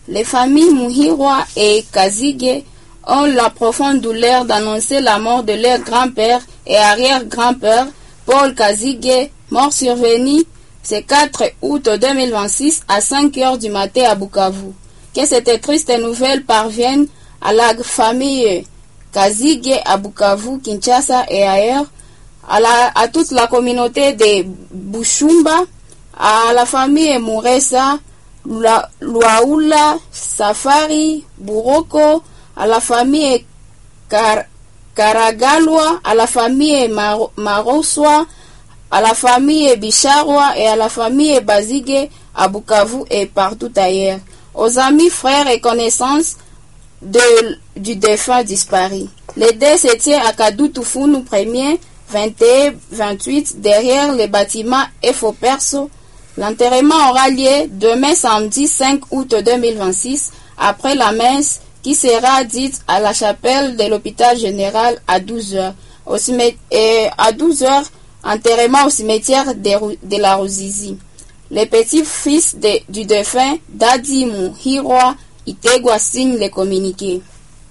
Les familles Muhirwa et Kazige ont la profonde douleur d'annoncer la mort de leur grand-père et arrière-grand-père, Paul Kazige, mort survenu ce 4 août 2026 à 5 heures du matin à Bukavu. Que cette triste nouvelle parvienne à la famille Kazige à Bukavu, Kinshasa et ailleurs, à toute la communauté de Bushumba, à la famille Muresa, Luaula, Safari, Buroko, à la famille Karagalwa, à la famille Maroswa, à la famille Bicharwa et à la famille Bazige à Bukavu et partout ailleurs. Aux amis, frères et connaissances du défunt disparu. Le dé se tient à Kadoutoufounu 1er, 21-28 derrière les bâtiments FO Perso. L'enterrement aura lieu demain samedi 5 août 2026 après la messe qui sera dite à la chapelle de l'hôpital général à 12h. À 12h, enterrement au cimetière de la Ruzizi. Les petits-fils du défunt Dadi Muhirwa Itegwa signe les communiqués.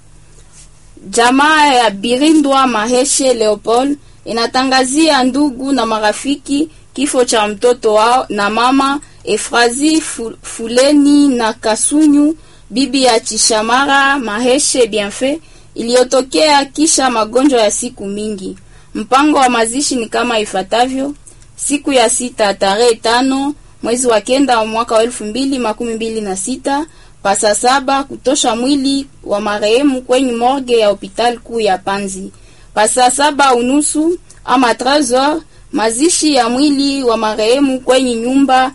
Jamaa ya Birindwa Maheshe Leopold inatangazia ndugu na marafiki kifo cha mtoto wao na mama Efrazi Fuleni na Kasunyu, bibi ya Chishamara Maheshe Bienfait, iliyotokea kisha magonjwa ya siku mingi. Mpango wa mazishi ni kama ifuatavyo: siku ya 6 tarehe 5 mwezi wa 9 mwaka wa 2026 pasa 7 kutosha mwili wa marehemu kwenye morgue ya hospitali kuu ya Panzi. Pasa 7:30 ama 13h mazishi ya mwili wa marehemu kwenye nyumba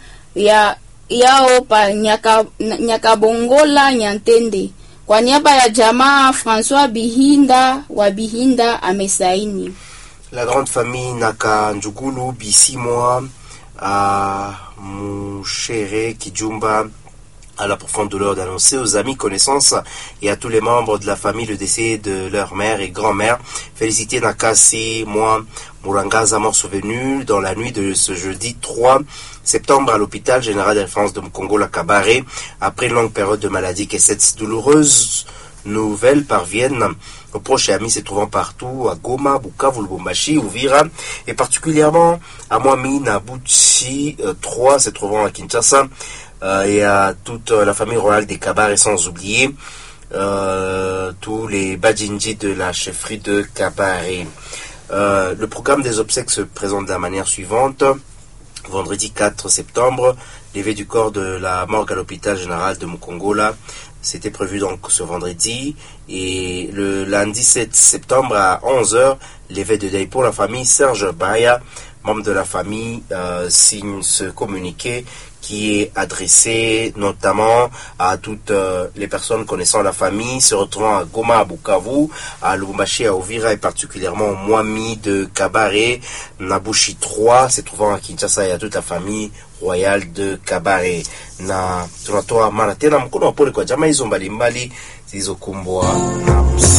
yao pa Nyakabongola Nyantende. Kwa niaba ya jamaa, François Bihinda wa Bihinda amesaini. La grande famille Naka Njugulu Bisimwa à Mouchere Kijumba à la profonde douleur d'annoncer aux amis, connaissances et à tous les membres de la famille le décès de leur mère et grand-mère. Féliciter Nakasi, moi, Murangaza, mort survenu dans la nuit de ce jeudi 3 septembre à l'hôpital général de référence de Mkongola Kabare, après une longue période de maladie. Que cette douloureuse nouvelle parvienne aux proches et amis se trouvant partout, à Goma, Bukavu, Lubumbashi, Uvira, et particulièrement à Mwami, Nabuchi 3, se trouvant à Kinshasa, et à toute la famille royale des Kabare, sans oublier tous les Badjinji de la chefferie de Kabare. Le programme des obsèques se présente de la manière suivante. Vendredi 4 septembre, levée du corps de la morgue à l'hôpital général de Mukongola. C'était prévu donc ce vendredi. Et le lundi 7 septembre à 11h, levée de deuil pour la famille. Serge Baya, membre de la famille, signe ce communiqué qui est adressé notamment à toutes les personnes connaissant la famille, se retrouvant à Goma, à Bukavu, à Lubumbashi, à Uvira et particulièrement au Mwami de Kabare, Nabushi 3, se trouvant à Kinshasa, et à toute la famille royale de Kabare. Na tunatoa mara tena mkono wa pole kwa jamaa hizo mbalimbali zilizokumbwa na